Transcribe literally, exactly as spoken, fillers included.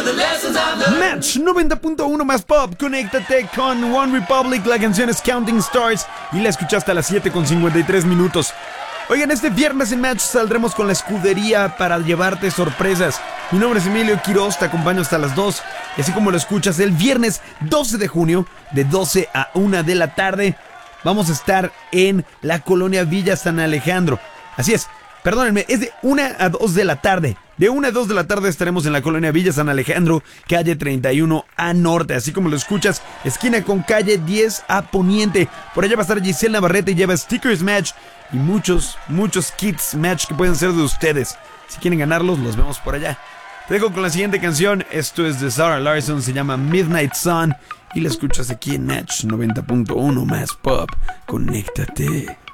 Match noventa punto uno más pop. Conéctate con One Republic. La canción es Counting Stars y la escuchaste a las siete con cincuenta y tres minutos. Oigan, este viernes en Match saldremos con la escudería para llevarte sorpresas. Mi nombre es Emilio Quiroz, te acompaño hasta las dos. Y así como lo escuchas, el viernes doce de junio, de doce a una de la tarde, vamos a estar en la colonia Villa San Alejandro. Así es, perdónenme, es de una a dos de la tarde. De una a dos de la tarde estaremos en la colonia Villa San Alejandro, calle treinta y uno a norte. Así como lo escuchas, esquina con calle diez a poniente. Por allá va a estar Giselle Navarrete y lleva stickers Match y muchos, muchos kits Match que pueden ser de ustedes. Si quieren ganarlos, los vemos por allá. Te dejo con la siguiente canción. Esto es de Sarah Larson, se llama Midnight Sun y la escuchas aquí en Match noventa punto uno más pop. Conéctate.